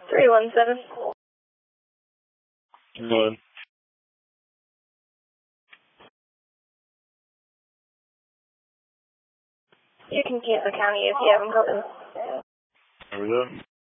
317. One. You can keep the county if you haven't got it. Over there.